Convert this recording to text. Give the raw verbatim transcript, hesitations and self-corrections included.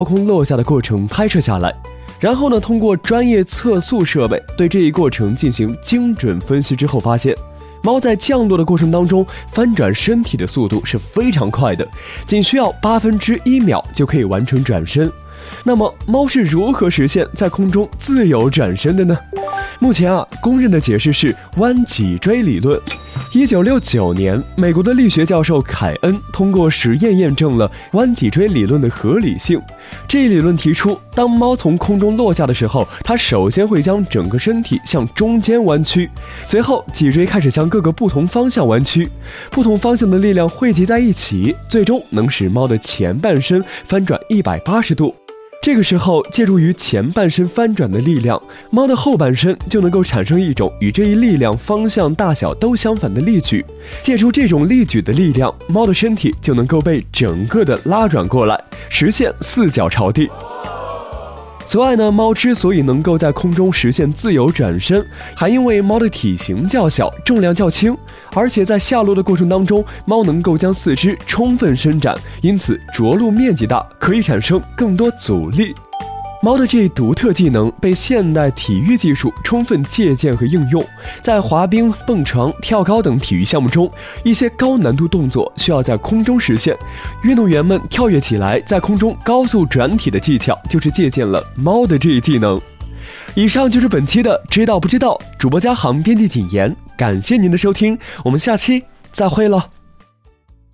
空落下的过程拍摄下来，然后呢，通过专业测速设备对这一过程进行精准分析之后，发现猫在降落的过程当中翻转身体的速度是非常快的，仅需要八分之一秒就可以完成转身。那么猫是如何实现在空中自由转身的呢？目前啊，公认的解释是弯脊椎理论。一九六九年，美国的力学教授凯恩通过实验验证了弯脊椎理论的合理性。这一理论提出，当猫从空中落下的时候，它首先会将整个身体向中间弯曲，随后脊椎开始向各个不同方向弯曲，不同方向的力量汇集在一起，最终能使猫的前半身翻转一百八十度。这个时候，借助于前半身翻转的力量，猫的后半身就能够产生一种与这一力量方向大小都相反的力矩。借助这种力矩的力量，猫的身体就能够被整个的拉转过来，实现四脚朝地。此外呢，猫之所以能够在空中实现自由转身，还因为猫的体型较小，重量较轻，而且在下落的过程当中，猫能够将四肢充分伸展，因此着陆面积大，可以产生更多阻力。猫的这一独特技能被现代体育技术充分借鉴和应用，在滑冰、蹦床、跳高等体育项目中，一些高难度动作需要在空中实现，运动员们跳跃起来在空中高速转体的技巧就是借鉴了猫的这一技能。以上就是本期的知道不知道，主播嘉航，编辑谨言，感谢您的收听，我们下期再会了。